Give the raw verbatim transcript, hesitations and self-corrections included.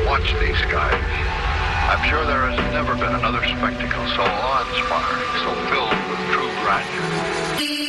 watch these skies, I'm sure there has never been another spectacle so awe-inspiring, so filled with true grandeur.